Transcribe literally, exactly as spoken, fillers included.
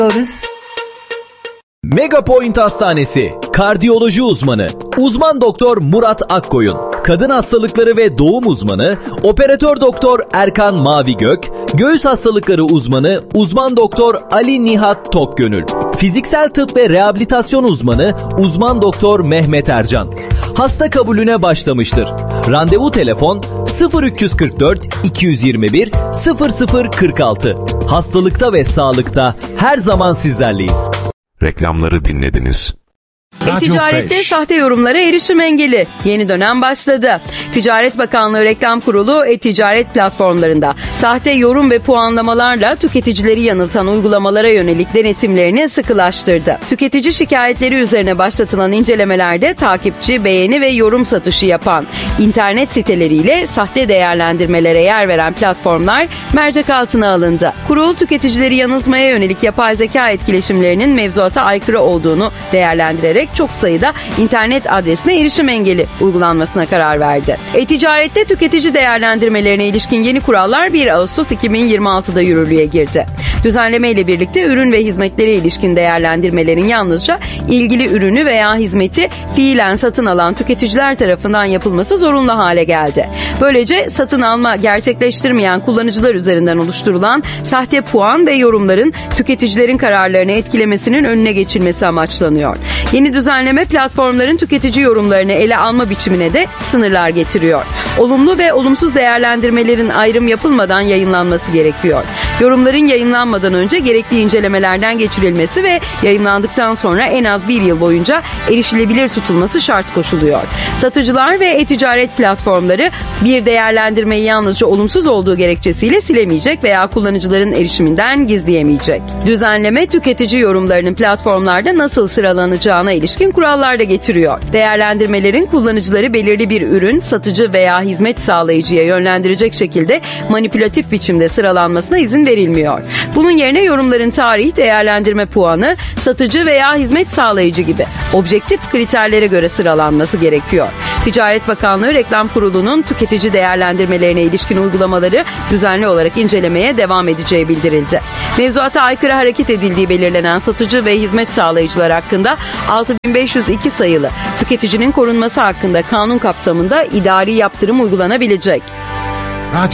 Megapoint Hastanesi, kardiyoloji uzmanı, uzman doktor Murat Akkoyun, kadın hastalıkları ve doğum uzmanı, operatör doktor Erkan Mavigök, göğüs hastalıkları uzmanı, uzman doktor Ali Nihat Tokgönül, fiziksel tıp ve rehabilitasyon uzmanı, uzman doktor Mehmet Ercan. Hasta kabulüne başlamıştır. Randevu telefon sıfır üç kırk dört iki yüz yirmi bir sıfır sıfır kırk altı. Hastalıkta ve sağlıkta her zaman sizlerleyiz. Reklamları dinlediniz. E-ticarette sahte yorumlara erişim engeli. Yeni dönem başladı. Ticaret Bakanlığı Reklam Kurulu e-ticaret platformlarında sahte yorum ve puanlamalarla tüketicileri yanıltan uygulamalara yönelik denetimlerini sıkılaştırdı. Tüketici şikayetleri üzerine başlatılan incelemelerde takipçi, beğeni ve yorum satışı yapan internet siteleriyle sahte değerlendirmelere yer veren platformlar mercek altına alındı. Kurul tüketicileri yanıltmaya yönelik yapay zeka etkileşimlerinin mevzuata aykırı olduğunu değerlendirerek çok sayıda internet adresine erişim engeli uygulanmasına karar verdi. E-ticarette tüketici değerlendirmelerine ilişkin yeni kurallar bir Ağustos iki bin yirmi altıda yürürlüğe girdi. Düzenleme ile birlikte ürün ve hizmetlere ilişkin değerlendirmelerin yalnızca ilgili ürünü veya hizmeti fiilen satın alan tüketiciler tarafından yapılması zorunlu hale geldi. Böylece satın alma gerçekleştirmeyen kullanıcılar üzerinden oluşturulan sahte puan ve yorumların tüketicilerin kararlarını etkilemesinin önüne geçilmesi amaçlanıyor. Yeni düzenleme platformların tüketici yorumlarını ele alma biçimine de sınırlar getiriyor. Olumlu ve olumsuz değerlendirmelerin ayrım yapılmadan yayınlanması gerekiyor. Yorumların yayınlanmadan önce gerekli incelemelerden geçirilmesi ve yayınlandıktan sonra en az bir yıl boyunca erişilebilir tutulması şart koşuluyor. Satıcılar ve e-ticaret platformları bir değerlendirmeyi yalnızca olumsuz olduğu gerekçesiyle silemeyecek veya kullanıcıların erişiminden gizleyemeyecek. Düzenleme tüketici yorumlarının platformlarda nasıl sıralanacağına ilişkin kurallar da getiriyor. Değerlendirmelerin kullanıcıları belirli bir ürün, satıcı veya hizmet sağlayıcıya yönlendirecek şekilde manipülatif biçimde sıralanmasına izin verilmiyor. Bunun yerine yorumların tarih, değerlendirme puanı, satıcı veya hizmet sağlayıcı gibi objektif kriterlere göre sıralanması gerekiyor. Ticaret Bakanlığı Reklam Kurulu'nun tüketici değerlendirmelerine ilişkin uygulamaları düzenli olarak incelemeye devam edeceği bildirildi. Mevzuata aykırı hareket edildiği belirlenen satıcı ve hizmet sağlayıcılar hakkında altı bin beş yüz iki sayılı tüketicinin korunması hakkında kanun kapsamında idari yaptırım uygulanabilecek.